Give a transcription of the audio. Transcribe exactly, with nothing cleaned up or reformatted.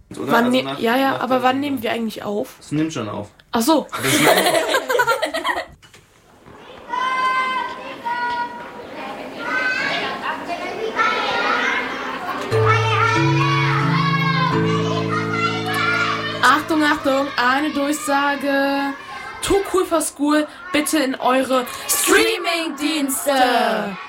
Oder? Wann Also ne- nach, ja, ja, nach aber der- wann nehmen wir eigentlich auf? Es nimmt schon auf. Ach so. Das ist mein- Achtung, Achtung, eine Durchsage. Too Cool for School, bitte in eure Streaming-Dienste.